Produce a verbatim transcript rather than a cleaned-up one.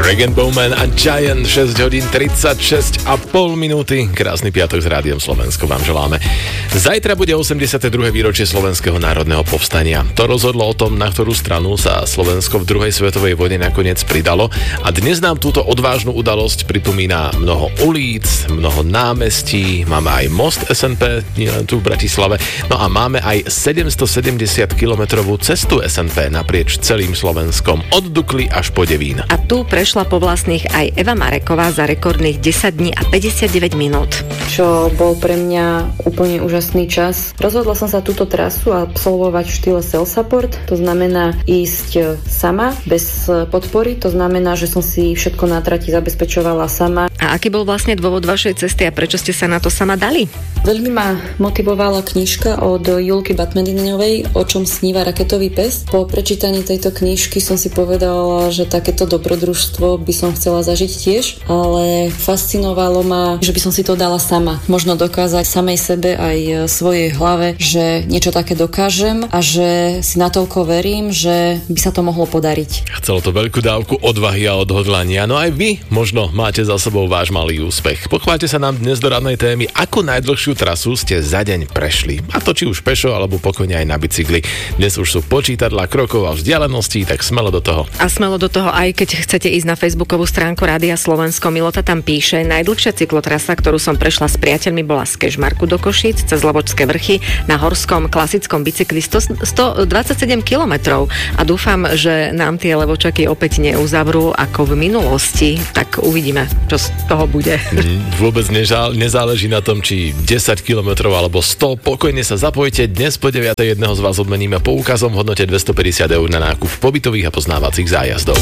Rag and Bowman a Giant, šesť hodín tridsaťšesť a pol minúty. Krásny piatok s Rádiom Slovensko vám želáme. Zajtra bude osemdesiate druhé výročie Slovenského národného povstania. To rozhodlo o tom, na ktorú stranu sa Slovensko v druhej svetovej vojne nakoniec pridalo. A dnes nám túto odvážnu udalosť pripomína mnoho ulic, mnoho námestí, máme aj most es en pé, nielen tu v Bratislave, no a máme aj sedemstosedemdesiat kilometrovú cestu es en pé naprieč celým Slovenskom, od Dukly až po Devín. A tu prešla po vlastných aj Eva Mareková za rekordných desať dní a päťdesiatdeväť minút. Čo bol pre mňa úplne úžasný čas. Rozhodla som sa túto trasu absolvovať v štýle self-support, to znamená ísť sama, bez podpory, to znamená, že som si všetko na trati zabezpečovala sama. A aký bol vlastne dôvod vašej cesty a prečo ste sa na to sama dali? Veľmi ma motivovala knižka od Julky Batmaninovej O čom sníva raketový pes. Po prečítaní tejto knižky som si povedala, že takéto dobrodružstvo by som chcela zažiť tiež, ale fascinovalo ma, že by som si to dala sama. Možno dokázať samej sebe aj svojej hlave, že niečo také dokážem a že si natoľko verím, že by sa to mohlo podariť. Chcelo to veľkú dávku odvahy a odhodlania, no aj vy možno máte za sebou váš malý úspech. Pochváľte sa nám dnes do radnej témy, akú najdlhšiu trasu ste za deň prešli. A to či už pešo, alebo pokojne aj na bicykli. Dnes už sú počítadlá krokov a vzdialeností, tak smelo do toho. A smelo do toho aj keď chcete ísť na facebookovú stránku Rádia Slovensko. Milota tam píše, najdlhšia cyklotrasa, ktorú som prešla s priateľmi, bola z Kežmarku do Košíc cez Levočské vrchy na horskom klasickom bicykli stodvadsaťsedem kilometrov. A dúfam, že nám tie Levočaky opäť neuzavrú ako v minulosti. Tak uvidíme, čo z toho bude. Mm, vôbec nežál, nezáleží na tom, či desať kilometrov alebo sto. Pokojne sa zapojte. Dnes po deviatej jedného z vás odmeníme poukazom v hodnote dvestopäťdesiat eur na nákup pobytových a poznávacích zájazdov.